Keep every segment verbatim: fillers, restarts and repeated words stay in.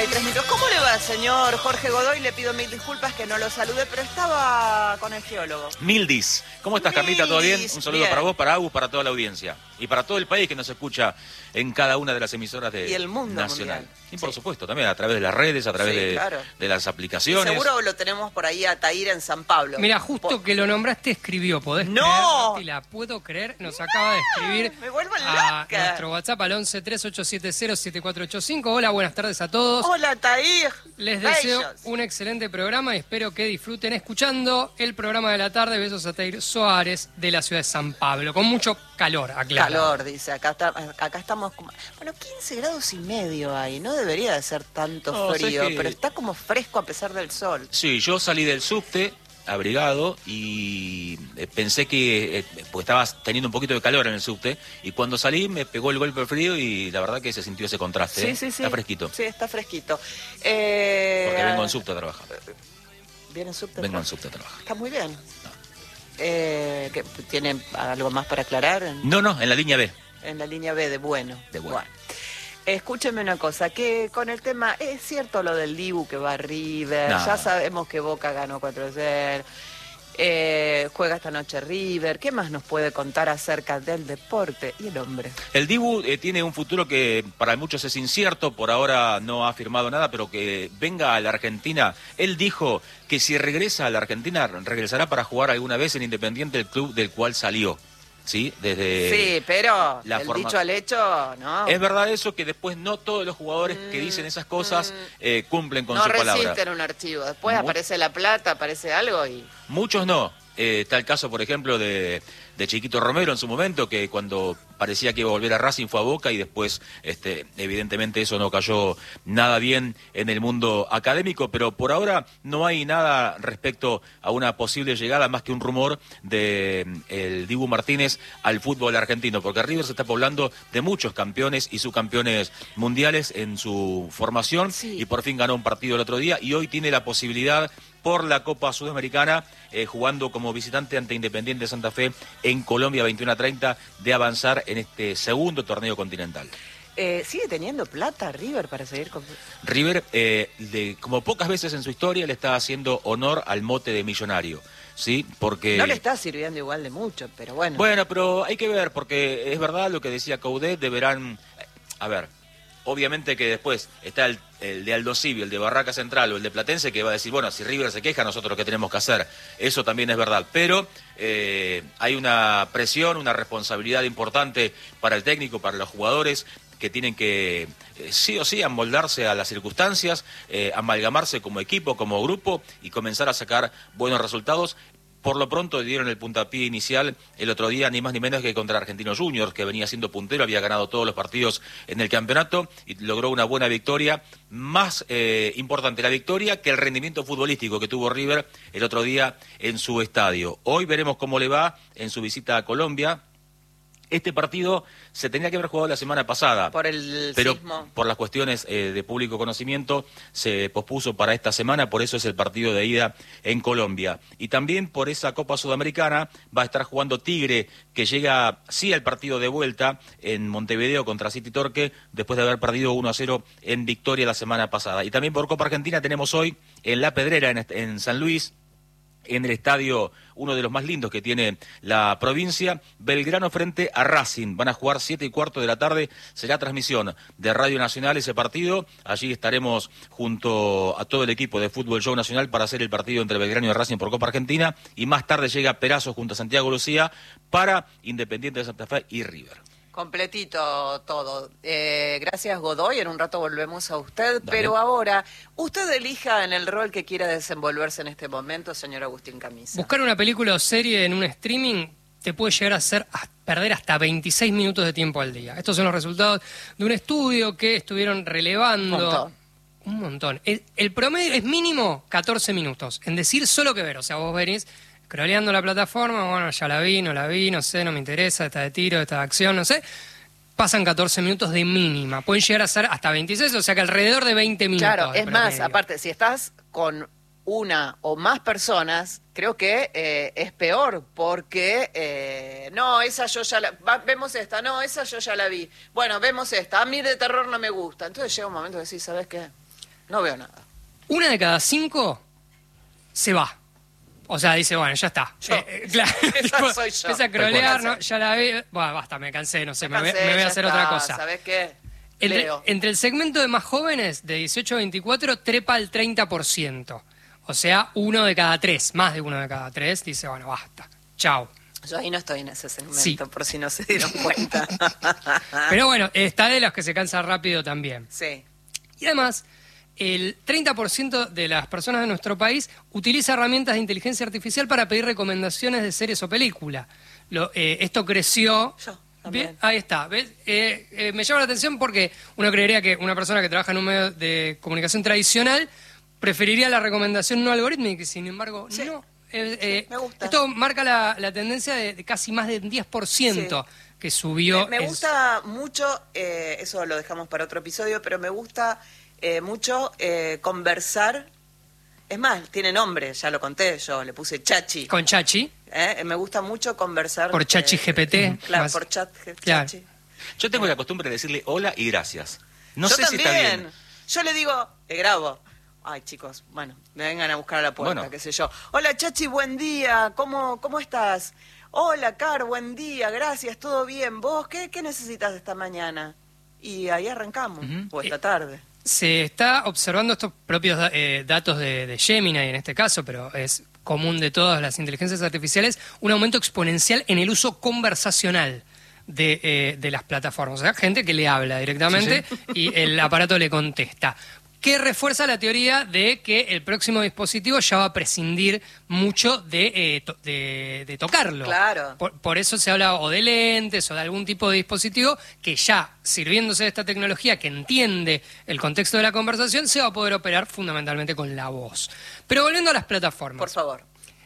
y tres minutos. ¿Cómo le va, señor Jorge Godoy? Le pido mil disculpas que no lo saludé, pero estaba con el geólogo. Mildis. ¿Cómo estás, Carlita? ¿Todo bien? Un saludo bien. para vos, para Agus, para toda la audiencia. Y para todo el país que nos escucha en cada una de las emisoras de Y el mundo nacional. mundial. Y por Sí. supuesto, también a través de las redes, a través Sí, de, claro. de las Y aplicaciones. seguro lo tenemos por ahí a Tair en San Pablo. Mira, justo Po- que lo nombraste escribió, ¿podés ¡No! creer? Marti, la puedo creer, nos acaba de escribir me vuelvo a loca. nuestro WhatsApp al once tres ocho siete cero siete cuatro ocho cinco. Hola, buenas tardes a todos. Hola, Tair. Les deseo Bellos. un excelente programa y espero que disfruten escuchando el programa de la tarde. Besos a Tair Soares de la ciudad de San Pablo, con mucho calor, aclaro. Calor, dice. Acá, está, acá estamos como... Bueno, quince grados y medio hay. No debería de ser tanto No, sé frío, que- pero está como fresco a pesar del sol. Sí, yo salí del subte abrigado y eh, pensé que eh, pues estabas teniendo un poquito de calor en el subte y cuando salí me pegó el golpe de frío y la verdad que se sintió ese contraste. Sí, ¿eh? sí, sí. Está fresquito. Sí, está fresquito. Eh, Porque vengo en subte a trabajar. ¿Viene en subte? Vengo en subte a trabajar. Está muy bien. Eh, ¿qué- ¿Tiene algo más para aclarar en, No, no, en la línea B. en la línea B de bueno? De bueno. Escúcheme una cosa, que con el tema, es cierto lo del Dibu que va a River, No. ya sabemos que Boca ganó cuatro a cero, eh, juega esta noche River, ¿qué más nos puede contar acerca del deporte y el hombre? El Dibu eh, tiene un futuro que para muchos es incierto, por ahora no ha firmado nada, pero que venga a la Argentina. Él dijo que si regresa a la Argentina, regresará para jugar alguna vez en Independiente, el club del cual salió. ¿Sí? Desde sí, pero la el forma- dicho al hecho, ¿no? Es verdad eso, que después no todos los jugadores que dicen esas cosas eh, cumplen con no su palabra. resisten un archivo, después Mu- aparece la plata, aparece algo y... Muchos no. Eh, está el caso, por ejemplo, de, de Chiquito Romero en su momento, que cuando parecía que iba a volver a Racing fue a Boca y después, este, evidentemente, eso no cayó nada bien en el mundo académico, pero por ahora no hay nada respecto a una posible llegada, más que un rumor de mm, el Dibu Martínez al fútbol argentino, porque River se está poblando de muchos campeones y subcampeones mundiales en su formación, Sí. y por fin ganó un partido el otro día y hoy tiene la posibilidad por la Copa Sudamericana, eh, jugando como visitante ante Independiente Santa Fe en Colombia veintiuno a treinta, de avanzar en este segundo torneo continental. Eh, ¿Sigue teniendo plata River para seguir con...? River, eh, de- como pocas veces en su historia, le está haciendo honor al mote de millonario, ¿sí? Porque... No le está sirviendo igual de mucho, pero bueno. Bueno, pero hay que ver, porque es verdad lo que decía Coudet, deberán... A ver, obviamente que después está el, el de Aldo Civi, el de Barraca Central o el de Platense, que va a decir, bueno, si River se queja, nosotros lo que tenemos que hacer. Eso también es verdad, pero eh, hay una presión, una responsabilidad importante para el técnico, para los jugadores, que tienen que eh, sí o sí amoldarse a las circunstancias, eh, amalgamarse como equipo, como grupo y comenzar a sacar buenos resultados. Por lo pronto dieron el puntapié inicial el otro día, ni más ni menos que contra Argentinos Juniors, que venía siendo puntero, había ganado todos los partidos en el campeonato y logró una buena victoria. Más eh, importante la victoria que el rendimiento futbolístico que tuvo River el otro día en su estadio. Hoy veremos cómo le va en su visita a Colombia. Este partido se tenía que haber jugado la semana pasada. Por el Pero sismo. por las cuestiones eh, de público conocimiento se pospuso para esta semana, por eso es el partido de ida en Colombia. Y también por esa Copa Sudamericana va a estar jugando Tigre, que llega sí al partido de vuelta en Montevideo contra City Torque, después de haber perdido uno a cero en Victoria la semana pasada. Y también por Copa Argentina tenemos hoy en La Pedrera, en, en San Luis, en el estadio, uno de los más lindos que tiene la provincia, Belgrano frente a Racing. Van a jugar siete y cuarto de la tarde, será transmisión de Radio Nacional ese partido. Allí estaremos junto a todo el equipo de Fútbol Show Nacional para hacer el partido entre Belgrano y Racing por Copa Argentina. Y más tarde llega Perazo junto a Santiago Lucía para Independiente de Santa Fe y River. Completito todo. Eh, gracias, Godoy. En un rato volvemos a usted. Dale. Pero ahora, usted elija en el rol que quiera desenvolverse en este momento, señor Agustín Camisa. Buscar una película o serie en un streaming te puede llegar a hacer a perder hasta veintiséis minutos de tiempo al día. Estos son los resultados de un estudio que estuvieron relevando. Un montón. Un montón. El, el promedio es mínimo catorce minutos en decir solo que ver. O sea, vos venís scrolleando la plataforma, bueno, ya la vi, no la vi, no sé, no me interesa, esta de tiro, esta de acción, no sé. Pasan catorce minutos de mínima. Pueden llegar a ser hasta veintiséis, o sea que alrededor de veinte minutos. Claro, de es más, promedio. aparte, si estás con una o más personas, creo que eh, es peor, porque eh, no, esa yo ya la... va, vemos esta, no, esa yo ya la vi. Bueno, vemos esta, a mí de terror no me gusta. Entonces llega un momento que decís, ¿sabes qué? No veo nada. Una de cada cinco se va. O sea, dice, bueno, ya está. Yo. Eh, eh, claro, Esa tipo, soy yo. empieza a crolear, Tal ¿no? cual. Ya la veo. Bueno, basta, me cansé, no sé, me, voy- Cansé, me voy a ya hacer está, otra cosa. ¿Sabés qué? Entre, Leo. entre el segmento de más jóvenes, de dieciocho a veinticuatro, trepa al treinta por ciento. O sea, uno de cada tres, más de uno de cada tres, dice, bueno, basta, chao. Yo ahí no estoy en ese segmento, Sí. por si no se dieron cuenta. Pero bueno, está de los que se cansan rápido también. Sí. Y además, el treinta por ciento de las personas de nuestro país utiliza herramientas de inteligencia artificial para pedir recomendaciones de series o películas. Lo, eh, esto creció... Yo también. Bien, ahí está. ¿Ves? Eh, eh, me llama la atención porque uno creería que una persona que trabaja en un medio de comunicación tradicional preferiría la recomendación no algorítmica, y sin embargo, Sí. no. Eh, eh, me gusta. Esto marca la, la tendencia de, de casi más del diez por ciento que subió. Me, me es- gusta mucho, eh, eso lo dejamos para otro episodio, pero me gusta eh, mucho eh, conversar. Es más, tiene nombre, ya lo conté, yo le puse Chachi. Con Chachi. ¿eh? Me gusta mucho conversar. Por Chachi eh, G P T, Claro, más- por chat, Claro. Chachi. Yo tengo la costumbre de decirle hola y gracias. No yo sé también. si está bien. Yo le digo, le grabo. Ay, chicos, bueno, me vengan a buscar a la puerta, Bueno. qué sé yo. Hola, Chachi, buen día. ¿Cómo, cómo estás? Hola, Car, buen día. Gracias, todo bien. ¿Vos qué, qué necesitas esta mañana? Y ahí arrancamos, Ujú. o esta tarde. Se está observando estos propios da- eh, datos de, de Gemini en este caso, pero es común de todas las inteligencias artificiales, un aumento exponencial en el uso conversacional de, eh, de las plataformas. O sea, gente que le habla directamente y el aparato le contesta. Que refuerza la teoría de que el próximo dispositivo ya va a prescindir mucho de, eh, to- de, de tocarlo. Claro. Por, por eso se habla o de lentes o de algún tipo de dispositivo que ya, sirviéndose de esta tecnología que entiende el contexto de la conversación, se va a poder operar fundamentalmente con la voz. Pero volviendo a las plataformas. Por favor.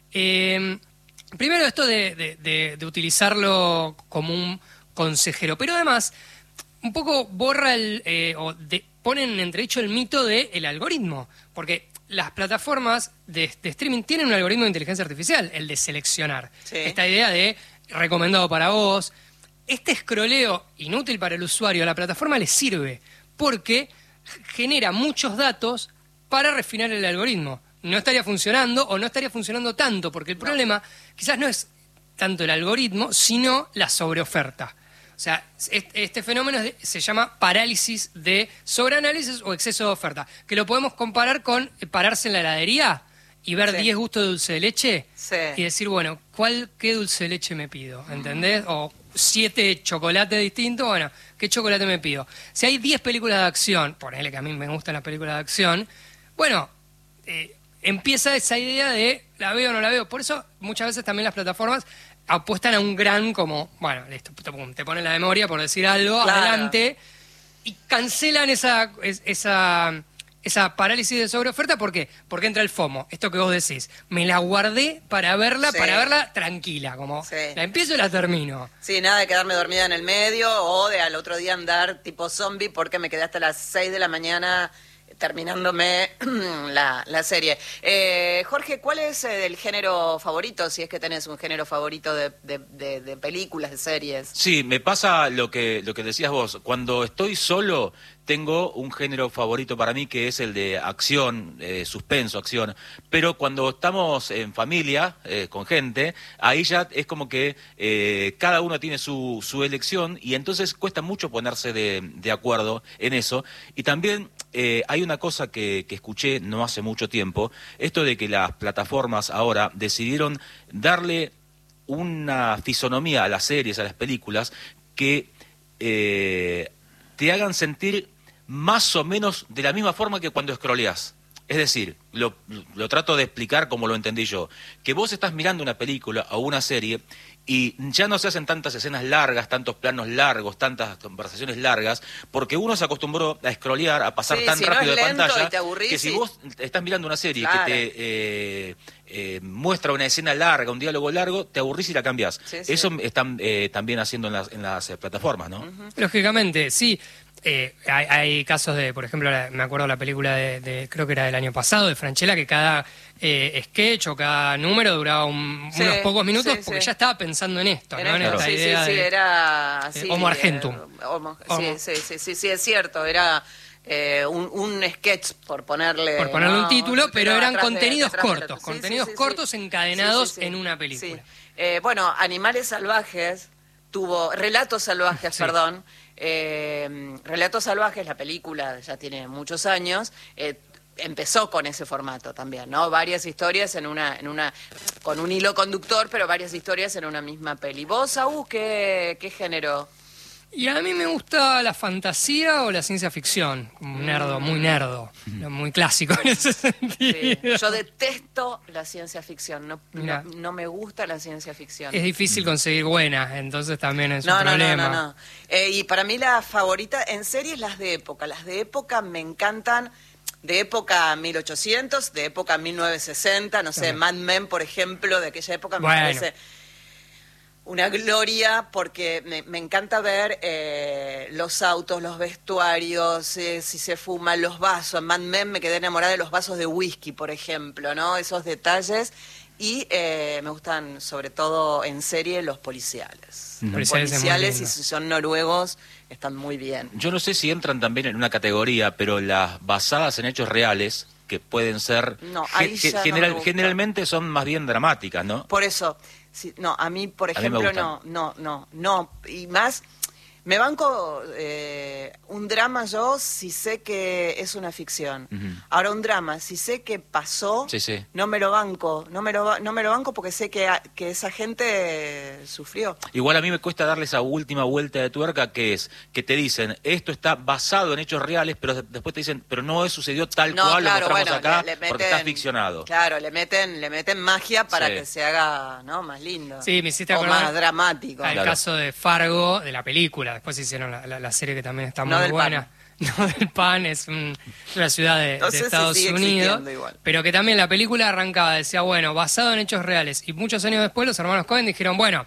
Eh, primero esto de, de- de- de utilizarlo como un consejero, pero además un poco borra el, eh, o de- pone en entredicho el mito del algoritmo, porque las plataformas de, de streaming tienen un algoritmo de inteligencia artificial, el de seleccionar. Sí. Esta idea de recomendado para vos. Este escroleo inútil para el usuario a la plataforma le sirve, porque genera muchos datos para refinar el algoritmo. No estaría funcionando o no estaría funcionando tanto, porque el problema quizás no es tanto el algoritmo, sino la sobreoferta. O sea, est- este fenómeno es de- se llama parálisis de sobreanálisis o exceso de oferta, que lo podemos comparar con eh, pararse en la heladería y ver Sí. diez gustos de dulce de leche Sí. y decir, bueno, ¿cuál, qué dulce de leche me pido? ¿Entendés? O siete chocolates distintos, bueno, ¿qué chocolate me pido? Si hay diez películas de acción, ponele que a mí me gustan las películas de acción, bueno, eh, empieza esa idea de la veo o no la veo. Por eso muchas veces también las plataformas apuestan a un gran como, bueno, listo, te- te ponen la memoria por decir algo, Claro. adelante, y cancelan esa, es- esa, esa parálisis de sobreoferta. ¿Por qué? Porque entra el FOMO, esto que vos decís. Me la guardé para verla, Sí. para verla tranquila, como Sí. la empiezo y la termino. Sí, nada de quedarme dormida en el medio o de al otro día andar tipo zombie porque me quedé hasta las seis de la mañana terminándome la, la serie. Eh, Jorge, ¿cuál es eh, el género favorito, si es que tenés un género favorito de, de, de- de películas, de series? Sí, me pasa lo que, lo que decías vos. Cuando estoy solo, tengo un género favorito para mí que es el de acción, eh, suspenso, acción. Pero cuando estamos en familia, eh, con gente, ahí ya es como que eh, cada uno tiene su, su elección y entonces cuesta mucho ponerse de, de acuerdo en eso. Y también eh, hay una cosa que, que escuché no hace mucho tiempo, esto de que las plataformas ahora decidieron darle una fisonomía a las series, a las películas, que eh, te hagan sentir más o menos de la misma forma que cuando scrolleás. Es decir, lo, lo trato de explicar como lo entendí yo, que vos estás mirando una película o una serie y ya no se hacen tantas escenas largas, tantos planos largos, tantas conversaciones largas, porque uno se acostumbró a scrollear, a pasar Sí, tan si no rápido es de lento pantalla, y te aburrís que si y- vos estás mirando una serie Claro. que te eh, eh, muestra una escena larga, un diálogo largo, te aburrís y la cambiás. Sí, sí. Eso están eh, también haciendo en las, en las eh, plataformas, ¿no? Lógicamente, sí. Eh, hay, hay casos de, por ejemplo, la- me acuerdo la película de, de- creo que era del año pasado, de Francella, que cada eh, sketch o cada número duraba un- Sí, unos pocos minutos sí, porque sí. ya estaba pensando en esto, Era- ¿no? En esta sí, sí, idea sí, de- era de sí, Homo eh, Argentum. Homo- Homo. Sí, sí, sí, sí, sí, es cierto, era eh, un, un sketch, por ponerle... Por ponerle ¿no? un título, un pero eran atrás de- contenidos detrás del cortos, otro. Sí, contenidos sí, sí, cortos sí. encadenados Sí, sí, sí. en una película. Sí. Eh, bueno, Animales Salvajes tuvo... Relatos Salvajes, Sí. perdón. Eh, Relatos Salvajes, la película ya tiene muchos años, eh, empezó con ese formato también, ¿no? Varias historias en una, en una, con un hilo conductor, pero varias historias en una misma peli. ¿Vos, Saúl, qué, qué género? Y a mí me gusta la fantasía o la ciencia ficción, como un nerdo, muy nerdo, muy clásico en ese Sí. sentido. Yo detesto la ciencia ficción, no, Mirá. no, no me gusta la ciencia ficción. Es difícil conseguir buenas, entonces también es No, un no, no, problema. no, no. Eh, y para mí la favorita en series, las de época. Las de época me encantan, de época mil ochocientos, de época mil novecientos sesenta, no sé, Ajá. Mad Men, por ejemplo, de aquella época me Bueno. parece una gloria, porque me, me encanta ver eh, los autos, los vestuarios, eh, si se fuman, los vasos. En Mad Men me quedé enamorada de los vasos de whisky, por ejemplo, ¿no? Esos detalles. Y eh, me gustan, sobre todo en serie, los policiales. Los Los policiales es muy policiales, y lindo. si son noruegos, están muy bien. Yo no sé si entran también en una categoría, pero las basadas en hechos reales, que pueden ser... No, ge- ahí ge- ya no general- me gusta. generalmente son más bien dramáticas, ¿no? Por eso, sí, no, a mí, por A mí me ejemplo, gustan. no, no, no, no. Y más, me banco eh, un drama yo si sé que es una ficción. Ujú. Ahora, un drama, si sé que pasó, Sí, sí. no me lo banco. No me lo, ba- no me lo banco porque sé que, a- que esa gente sufrió. Igual a mí me cuesta darle esa última vuelta de tuerca, que es que te dicen, esto está basado en hechos reales, pero de- después te dicen, pero no sucedió tal No, cual, claro, lo mostramos bueno, acá, le- le porque está meten- ficcionado. Claro, le meten, le meten magia para Sí. que se haga, ¿no? Más lindo. Sí, me hiciste o acordar más dramático. al Claro. caso de Fargo, de la película. Después hicieron la, la- la serie que también está No muy del buena. No del Pan, es un- una ciudad de, No de sé si Estados sigue Unidos. existiendo igual. Pero que también la película arrancaba, decía, bueno, basado en hechos reales. Y muchos años después los hermanos Coen dijeron, bueno,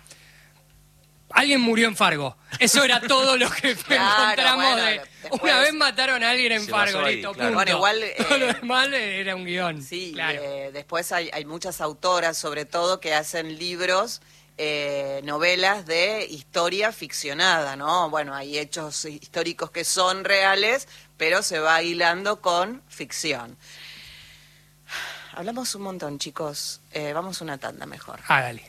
alguien murió en Fargo. Eso era todo lo que Claro, encontramos bueno, de... después- Una vez mataron a alguien en Se Fargo, basó ahí, listo, claro. punto. Bueno, igual, eh, Todo lo demás era un guión. Sí, claro. eh, después hay, hay muchas autoras, sobre todo, que hacen libros, eh, novelas de historia ficcionada, ¿no? Bueno, hay hechos históricos que son reales, pero se va hilando con ficción. Hablamos un montón, chicos. Eh, vamos a una tanda mejor. Hágale.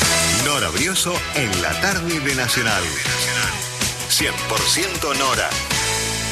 Nora Brioso en la tarde de Nacional. cien por ciento Nora.